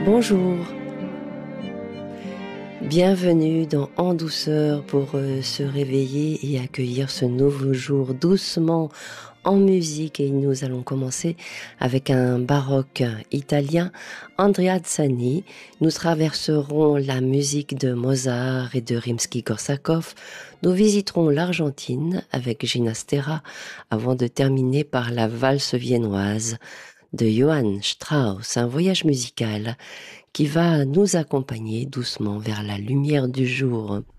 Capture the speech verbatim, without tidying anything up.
Bonjour, bienvenue dans En douceur pour euh, se réveiller et accueillir ce nouveau jour doucement en musique. Et nous allons commencer avec un baroque italien, Andrea Zani. Nous traverserons la musique de Mozart et de Rimsky-Korsakov. Nous visiterons l'Argentine avec Ginastera avant de terminer par la valse viennoise de Johann Strauss, un voyage musical qui va nous accompagner doucement vers la lumière du jour.